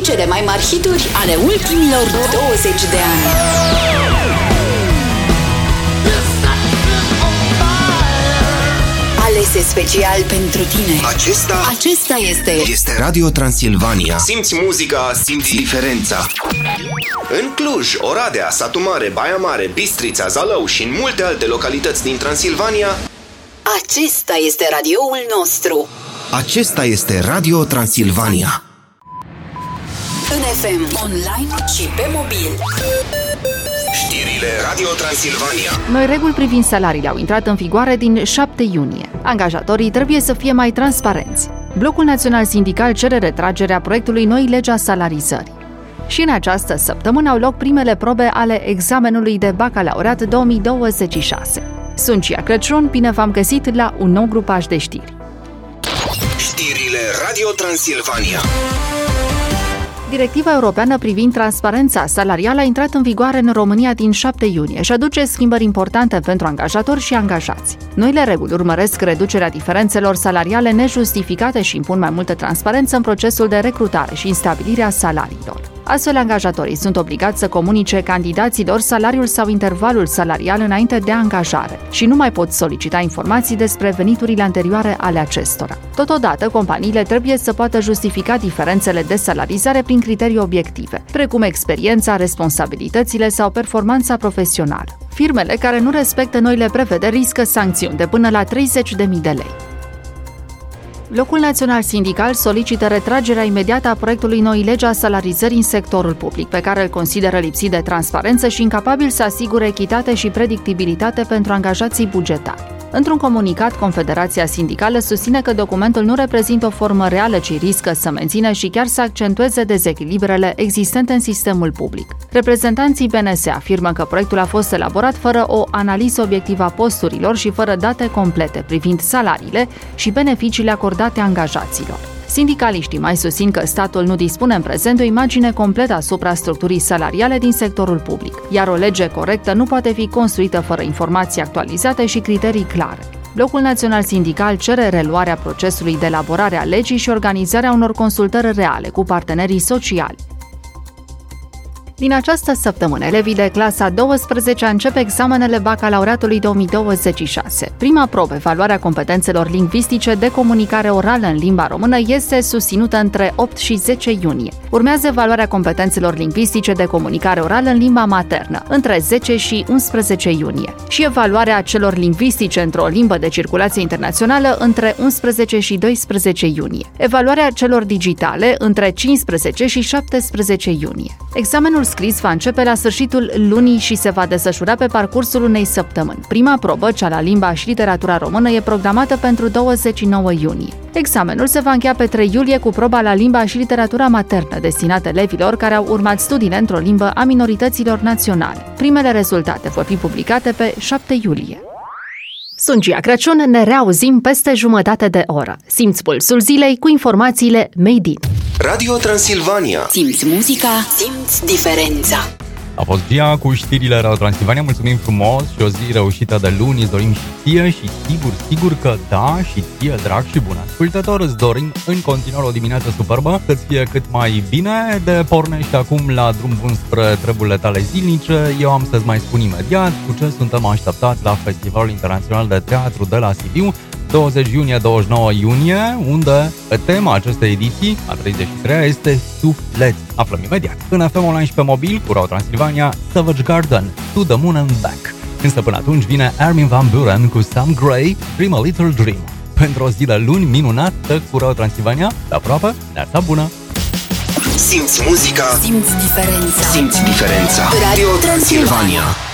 cele mai mari hituri ale ultimilor 20 de ani. Alese special pentru tine. Acesta este Radio Transilvania. Simți muzica, simți diferența. În Cluj, Oradea, Satu Mare, Baia Mare, Bistrița, Zalău și în multe alte localități din Transilvania, acesta este radioul nostru. Acesta este Radio Transilvania. În FM, online și pe mobil. Știrile Radio Transilvania. Noi reguli privind salariile au intrat în vigoare din 7 iunie. Angajatorii trebuie să fie mai transparenți. Blocul Național Sindical cere retragerea proiectului noi legea salarizării. Și în această săptămână au loc primele probe ale examenului de bacalaureat 2026. Sunt Cia Crăciun, bine v-am găsit la un nou grupaj de știri. Știrile Radio Transilvania. Directiva europeană privind transparența salarială a intrat în vigoare în România din 7 iunie și aduce schimbări importante pentru angajatori și angajați. Noile reguli urmăresc reducerea diferențelor salariale nejustificate și impun mai multă transparență în procesul de recrutare și în stabilirea salariilor. Astfel, angajatorii sunt obligați să comunice candidaților salariul sau intervalul salarial înainte de angajare și nu mai pot solicita informații despre veniturile anterioare ale acestora. Totodată, companiile trebuie să poată justifica diferențele de salarizare prin criterii obiective, precum experiența, responsabilitățile sau performanța profesională. Firmele care nu respectă noile prevederi riscă sancțiuni de până la 30.000 de lei. Blocul Național Sindical solicită retragerea imediată a proiectului noi lege a salarizării în sectorul public, pe care îl consideră lipsit de transparență și incapabil să asigure echitate și predictibilitate pentru angajații bugetari. Într-un comunicat, Confederația Sindicală susține că documentul nu reprezintă o formă reală, ci riscă să mențină și chiar să accentueze dezechilibrele existente în sistemul public. Reprezentanții BNS afirmă că proiectul a fost elaborat fără o analiză obiectivă a posturilor și fără date complete privind salariile și beneficiile acordate angajaților. Sindicaliștii mai susțin că statul nu dispune în prezent de o imagine completă asupra structurii salariale din sectorul public, iar o lege corectă nu poate fi construită fără informații actualizate și criterii clare. Blocul Național Sindical cere reluarea procesului de elaborare a legii și organizarea unor consultări reale cu partenerii sociali. Din această săptămână, elevii de clasa 12-a încep examenele bacalaureatului 2026. Prima probă, evaluarea competențelor lingvistice de comunicare orală în limba română, este susținută între 8 și 10 iunie. Urmează evaluarea competențelor lingvistice de comunicare orală în limba maternă, între 10 și 11 iunie. Și evaluarea celor lingvistice într-o limbă de circulație internațională între 11 și 12 iunie. Evaluarea celor digitale între 15 și 17 iunie. Examenul scris va începe la sfârșitul lunii și se va desfășura pe parcursul unei săptămâni. Prima probă, cea la limba și literatura română, e programată pentru 29 iunie. Examenul se va încheia pe 3 iulie cu proba la limba și literatura maternă, destinată elevilor care au urmat studiile într-o limbă a minorităților naționale. Primele rezultate vor fi publicate pe 7 iulie. Sunt Cia Crăciun, ne reauzim peste jumătate de oră. Simți pulsul zilei cu informațiile Made in Radio Transilvania. Simți muzica, simți diferența. A fost Gia cu știrile Radio Transilvania. Mulțumim frumos și o zi reușită de luni. Îți dorim și ție și sigur că da, și ție, drag și bun ascultător, îți dorim în continuare o dimineață superbă, să-ți fie cât mai bine. De pornești acum la drum bun spre treburile tale zilnice. Eu am să-ți mai spun imediat cu ce suntem așteptați la Festivalul Internațional de Teatru de la Sibiu, 20 iunie-29 iunie, unde tema acestei ediții, a 33-a, este suflet. Aflăm imediat. În FM Online și pe mobil, cu Radio Transilvania, Savage Garden, To the Moon and Back. Însă până atunci vine Armin van Buuren cu Sam Gray, Dream a Little Dream. Pentru o zi de luni minunată cu Radio Transilvania, de aproape, neața bună! Simți muzica, simți diferența. simți diferența. Radio Transilvania.